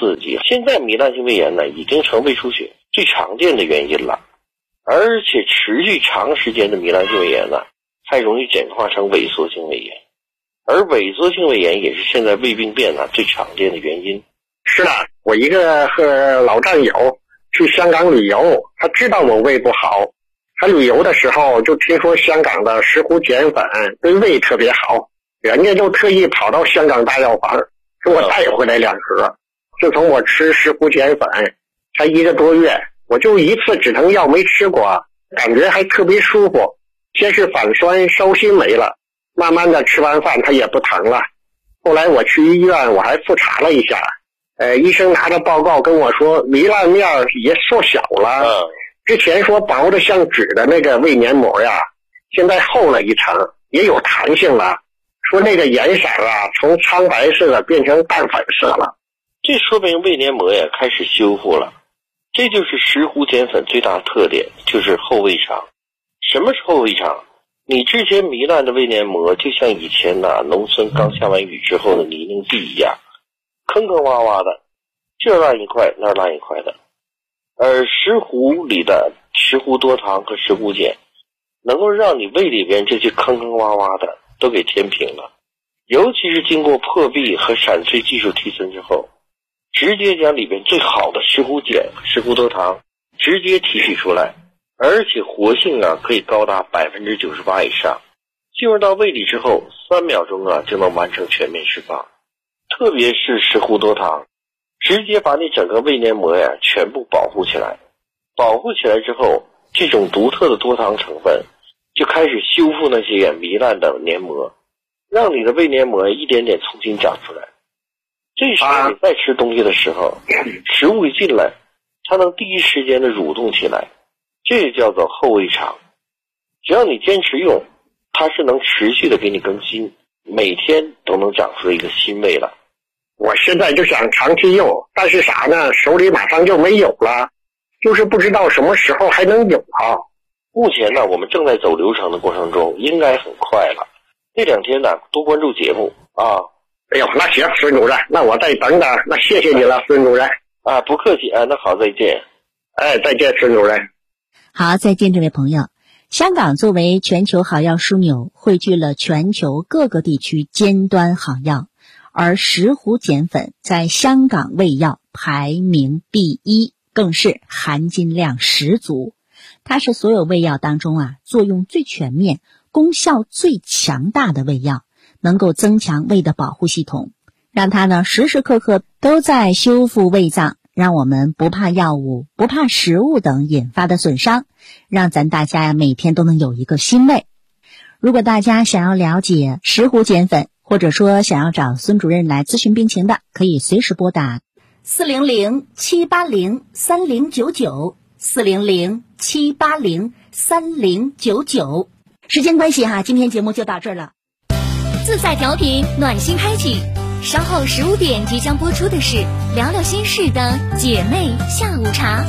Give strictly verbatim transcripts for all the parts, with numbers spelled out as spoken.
刺激。现在糜烂性胃炎呢，已经成胃出血最常见的原因了，而且持续长时间的糜烂性胃炎呢，还容易简化成萎缩性胃炎，而萎缩性胃炎也是现在胃病变呢最常见的原因。 是的，我一个和老战友去香港旅游，他知道我胃不好，他旅游的时候就听说香港的石斛碱粉对胃特别好，人家就特意跑到香港大药房给我带回来两盒。自从我吃石斛碱粉才一个多月，我就一次止疼药没吃过，感觉还特别舒服。先是反酸烧心没了，慢慢的吃完饭它也不疼了。后来我去医院，我还复查了一下，呃，医生拿着报告跟我说糜烂面也缩小了，嗯，之前说薄的像纸的那个胃黏膜呀，现在厚了一层，也有弹性了。说那个颜色啊，从苍白色变成淡粉色了。 这说明胃黏膜呀开始修复了。这就是石斛碱粉最大的特点，就是后胃肠。什么是后胃肠？你之前糜烂的胃黏膜就像以前呢农村刚下完雨之后的泥泞地一样，坑坑洼洼的，这烂一块那烂一块的。而石斛里的石斛多糖和石斛碱能够让你胃里边这些坑坑洼洼的都给填平了，尤其是经过破壁和闪萃技术提升之后，直接将里边最好的石斛碱、石斛多糖直接提取出来，而且活性啊可以高达 百分之九十八 以上。进入到胃里之后，三秒钟啊就能完成全面释放。特别是石斛多糖，直接把你整个胃黏膜呀全部保护起来。保护起来之后，这种独特的多糖成分就开始修复那些糜烂的黏膜，让你的胃黏膜一点点重新长出来。这时候你再吃东西的时候，食物一进来，它能第一时间的蠕动起来，这叫做后胃肠。只要你坚持用，它是能持续的给你更新，每天都能长出一个新胃来。 我现在就想长期用，但是啥呢，手里马上就没有了，就是不知道什么时候还能有啊。 目前呢，我们正在走流程的过程中，应该很快了。这两天呢，多关注节目啊。 哎呦，那行，孙主任，那我再等等，那谢谢你了，孙主任。 啊，不客气啊，那好，再见。 哎，再见，孙主任。 好，再见，这位朋友。香港作为全球好药枢纽，汇聚了全球各个地区尖端好药，而石斛碱粉在香港胃药排名第一，更是含金量十足。它是所有胃药当中啊，作用最全面、功效最强大的胃药，能够增强胃的保护系统，让它呢时时刻刻都在修复胃脏，让我们不怕药物、不怕食物等引发的损伤，让咱大家呀每天都能有一个新胃。如果大家想要了解石斛碱粉，或者说想要找孙主任来咨询病情的，可以随时拨打四零零七八零三零九九 四零零七八零三零九九。时间关系哈，今天节目就到这儿了。 自在调频，暖心开启。稍后十五点即将播出的是聊聊心事的姐妹下午茶。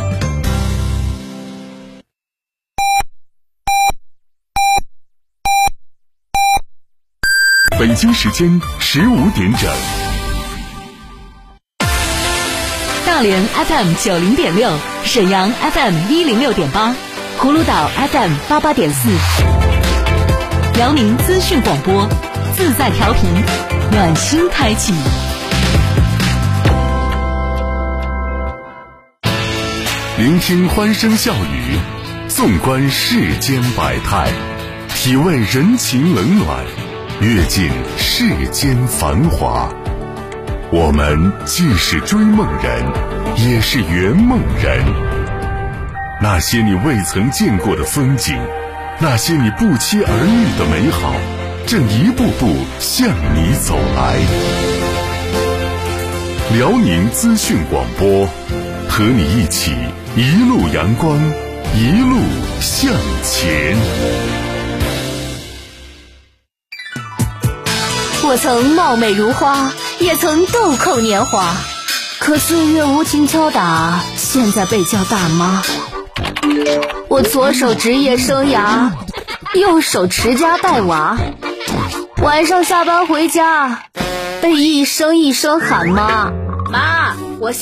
北京时间十五点整。大连 F M 九零点六，沈阳 F M 一零六点八，葫芦岛 F M 八八点四，辽宁资讯广播，自在调频，暖心开启。聆听欢声笑语，纵观世间百态，体味人情冷暖，阅尽世间繁华。我们既是追梦人，也是圆梦人。那些你未曾见过的风景，那些你不期而遇的美好，正一步步向你走来。辽宁资讯广播，和你一起一路阳光，一路向前。 我曾貌美如花，也曾豆蔻年华，可岁月无情敲打，现在被叫大妈。我左手职业生涯，右手持家带娃，晚上下班回家，被一声一声喊妈妈。